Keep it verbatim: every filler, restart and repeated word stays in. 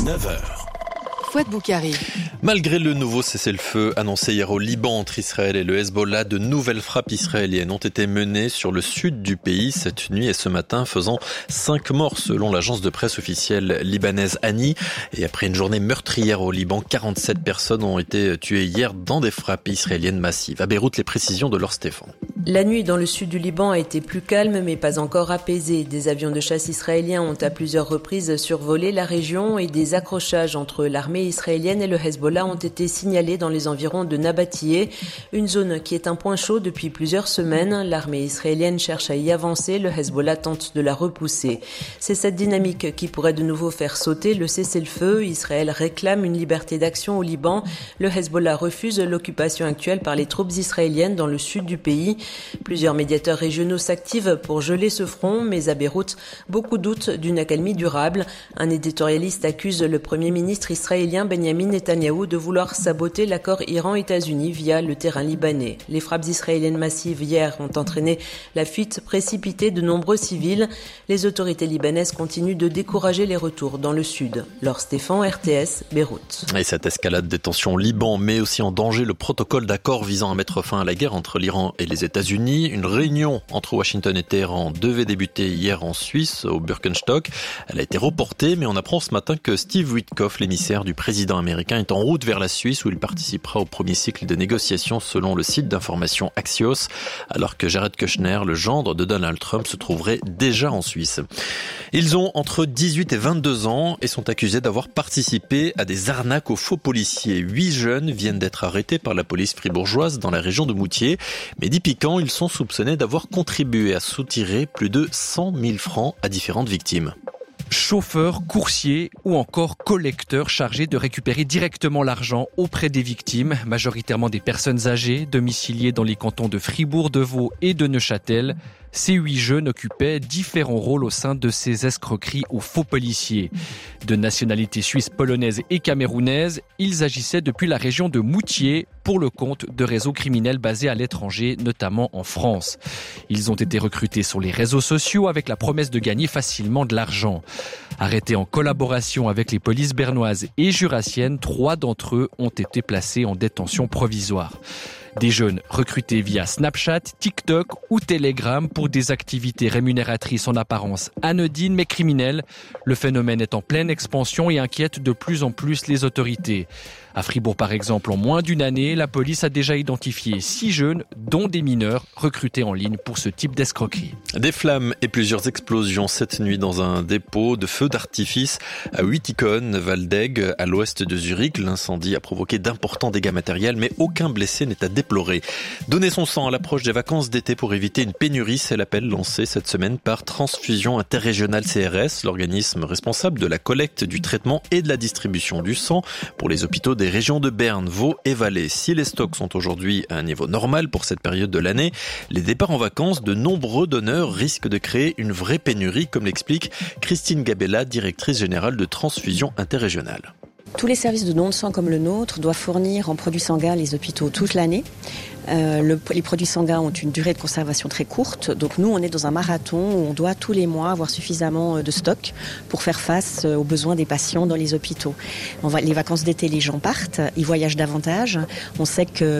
neuf heures. Fouad Boukari. Malgré le nouveau cessez-le-feu annoncé hier au Liban entre Israël et le Hezbollah, de nouvelles frappes israéliennes ont été menées sur le sud du pays cette nuit et ce matin, faisant cinq morts selon l'agence de presse officielle libanaise Ani. Et après une journée meurtrière au Liban, quarante-sept personnes ont été tuées hier dans des frappes israéliennes massives. À Beyrouth, les précisions de Laure Stéphane. La nuit dans le sud du Liban a été plus calme mais pas encore apaisée. Des avions de chasse israéliens ont à plusieurs reprises survolé la région et des accrochages entre l'armée israélienne et le Hezbollah ont été signalés dans les environs de Nabatiyeh, une zone qui est un point chaud depuis plusieurs semaines. L'armée israélienne cherche à y avancer, le Hezbollah tente de la repousser. C'est cette dynamique qui pourrait de nouveau faire sauter le cessez-le-feu. Israël réclame une liberté d'action au Liban. Le Hezbollah refuse l'occupation actuelle par les troupes israéliennes dans le sud du pays. Plusieurs médiateurs régionaux s'activent pour geler ce front, mais à Beyrouth, beaucoup doutent d'une accalmie durable. Un éditorialiste accuse le premier ministre israélien Benyamin Netanyahou de vouloir saboter l'accord Iran-États-Unis via le terrain libanais. Les frappes israéliennes massives hier ont entraîné la fuite précipitée de nombreux civils. Les autorités libanaises continuent de décourager les retours dans le sud. Laure Stéphane, R T S, Beyrouth. Et cette escalade des tensions au Liban met aussi en danger le protocole d'accord visant à mettre fin à la guerre entre l'Iran et les États-Unis. Une réunion entre Washington et Téhéran devait débuter hier en Suisse, au Birkenstock. Elle a été reportée, mais on apprend ce matin que Steve Witkoff, l'émissaire du président américain, est en route vers la Suisse où il participera au premier cycle de négociations selon le site d'information Axios, alors que Jared Kushner, le gendre de Donald Trump, se trouverait déjà en Suisse. Ils ont entre dix-huit et vingt-deux ans et sont accusés d'avoir participé à des arnaques aux faux policiers. Huit jeunes viennent d'être arrêtés par la police fribourgeoise dans la région de Moutier. Mais dit piquant, ils sont soupçonnés d'avoir contribué à soutirer plus de cent mille francs à différentes victimes. Chauffeurs, coursiers ou encore collecteurs chargés de récupérer directement l'argent auprès des victimes, majoritairement des personnes âgées, domiciliées dans les cantons de Fribourg, de Vaud et de Neuchâtel. Ces huit jeunes occupaient différents rôles au sein de ces escroqueries aux faux policiers. De nationalité suisse, polonaise et camerounaise, ils agissaient depuis la région de Moutier pour le compte de réseaux criminels basés à l'étranger, notamment en France. Ils ont été recrutés sur les réseaux sociaux avec la promesse de gagner facilement de l'argent. Arrêtés en collaboration avec les polices bernoises et jurassiennes, trois d'entre eux ont été placés en détention provisoire. Des jeunes recrutés via Snapchat, TikTok ou Telegram pour des activités rémunératrices en apparence anodines mais criminelles. Le phénomène est en pleine expansion et inquiète de plus en plus les autorités. À Fribourg, par exemple, en moins d'une année, la police a déjà identifié six jeunes, dont des mineurs, recrutés en ligne pour ce type d'escroquerie. Des flammes et plusieurs explosions cette nuit dans un dépôt de feux d'artifice à Uitikon, Waldegg, à l'ouest de Zurich. L'incendie a provoqué d'importants dégâts matériels, mais aucun blessé n'est à déplorer. Donner son sang à l'approche des vacances d'été pour éviter une pénurie, c'est l'appel lancé cette semaine par Transfusion Interrégionale C R S, l'organisme responsable de la collecte, du traitement et de la distribution du sang pour les hôpitaux des régions de Berne, Vaud et Valais. Si les stocks sont aujourd'hui à un niveau normal pour cette période de l'année, les départs en vacances de nombreux donneurs risquent de créer une vraie pénurie, comme l'explique Christine Gabella, directrice générale de Transfusion Interrégionale. Tous les services de don de sang comme le nôtre doivent fournir en produits sanguins les hôpitaux toute l'année. Euh, le, les produits sanguins ont une durée de conservation très courte, donc nous on est dans un marathon où on doit tous les mois avoir suffisamment de stock pour faire face aux besoins des patients dans les hôpitaux. On va, les vacances d'été, les gens partent, ils voyagent davantage. On sait que